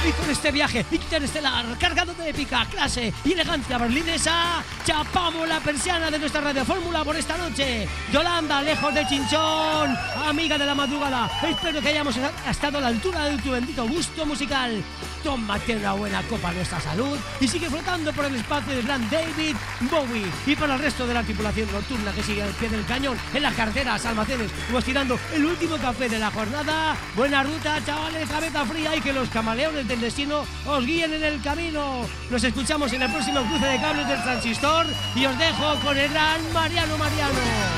Y con este viaje interestelar cargado de épica, clase y elegancia berlinesa, chapamos la persiana de nuestra radio fórmula por esta noche. Yolanda, lejos del chinchón, amiga de la madrugada, espero que hayamos estado a la altura de tu bendito gusto musical. Tómate una buena copa a nuestra salud y sigue flotando por el espacio del gran David Bowie. Y para el resto de la tripulación nocturna que sigue al pie del cañón, en las carreteras, almacenes o estirando el último café de la jornada, buena ruta, chavales, cabeza fría, y que los camaleones del destino os guíen en el camino. Nos escuchamos en el próximo cruce de cables del transistor y os dejo con el gran Mariano.